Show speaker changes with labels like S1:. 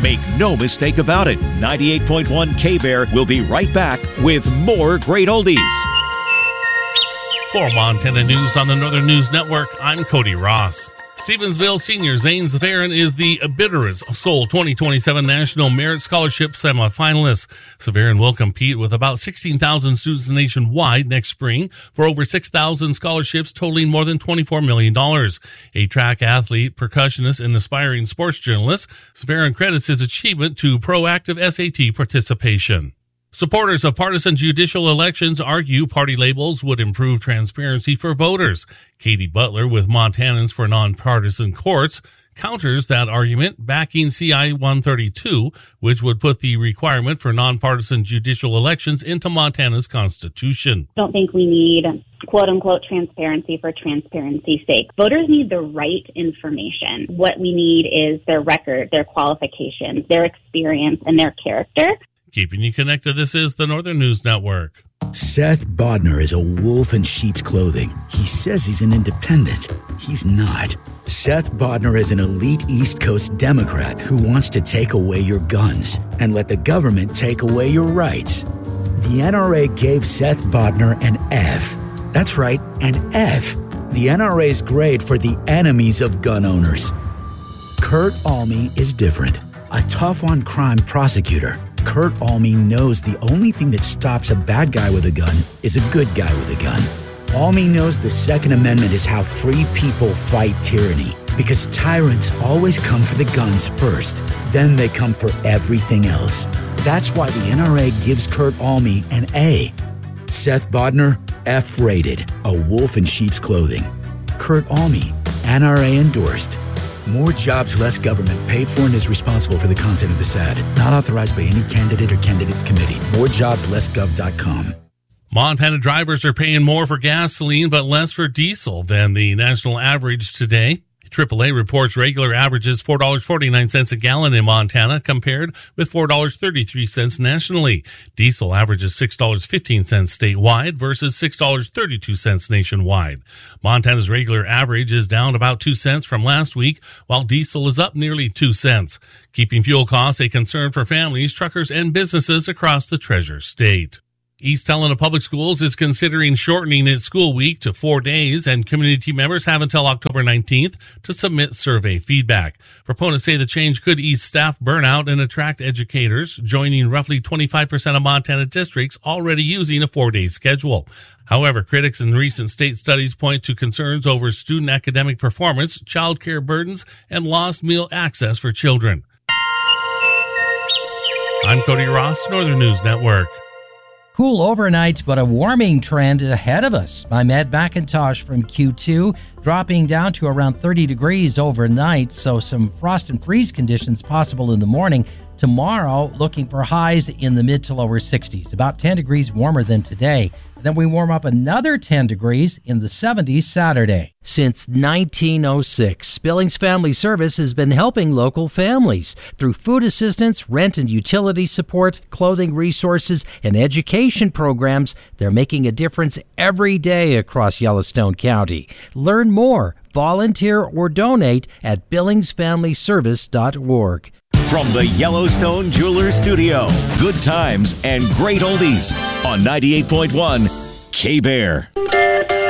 S1: Make no mistake about it, 98.1 K-Bear will be right back with more great oldies.
S2: For Montana News on the Northern News Network, I'm Cody Ross. Stevensville senior Zane Severin is the Bitterest Soul 2027 National Merit Scholarship semifinalist. Severin will compete with about 16,000 students nationwide next spring for over 6,000 scholarships totaling more than $24 million. A track athlete, percussionist, and aspiring sports journalist, Severin credits his achievement to proactive SAT participation. Supporters of partisan judicial elections argue party labels would improve transparency for voters. Katie Butler with Montanans for Nonpartisan Courts counters that argument, backing CI 132, which would put the requirement for nonpartisan judicial elections into Montana's constitution.
S3: I don't think we need quote-unquote transparency for transparency's sake. Voters need the right information. What we need is their record, their qualifications, their experience, and their character.
S2: Keeping you connected, this is the Northern News Network.
S4: Seth Bodner is a wolf in sheep's clothing. He says he's an independent. He's not. Seth Bodner is an elite East Coast Democrat who wants to take away your guns and let the government take away your rights. The NRA gave Seth Bodner an F. That's right, an F. The NRA's grade for the enemies of gun owners. Kurt Alme is different. A tough-on-crime prosecutor. Kurt Alme knows the only thing that stops a bad guy with a gun is a good guy with a gun. Alme knows the Second Amendment is how free people fight tyranny, because tyrants always come for the guns first, then they come for everything else. That's why the NRA gives Kurt Alme an A. Seth Bodner, F-rated, a wolf in sheep's clothing. Kurt Alme, NRA endorsed. More jobs, less government, paid for and is responsible for the content of this ad. Not authorized by any candidate or candidates committee. MoreJobsLessGov.com.
S2: Montana drivers are paying more for gasoline but less for diesel than the national average today. AAA reports regular averages $4.49 a gallon in Montana compared with $4.33 nationally. Diesel averages $6.15 statewide versus $6.32 nationwide. Montana's regular average is down about 2 cents from last week, while diesel is up nearly 2 cents. Keeping fuel costs a concern for families, truckers, and businesses across the Treasure State. East Helena Public Schools is considering shortening its school week to 4 days, and community members have until October 19th to submit survey feedback. Proponents say the change could ease staff burnout and attract educators, joining roughly 25% of Montana districts already using a 4-day schedule. However, critics in recent state studies point to concerns over student academic performance, child care burdens, and lost meal access for children. I'm Cody Ross, Northern News Network.
S5: Cool overnight, but a warming trend ahead of us. I'm Ed McIntosh from Q2, dropping down to around 30 degrees overnight, so some frost and freeze conditions possible in the morning. Tomorrow, looking for highs in the mid to lower 60s, about 10 degrees warmer than today. Then we warm up another 10 degrees in the 70s Saturday. Since 1906, Billings Family Service has been helping local families through food assistance, rent and utility support, clothing resources, and education programs. They're making a difference every day across Yellowstone County. Learn more, volunteer, or donate at billingsfamilyservice.org.
S1: From the Yellowstone Jewelers Studio, good times and great oldies on 98.1 K-Bear.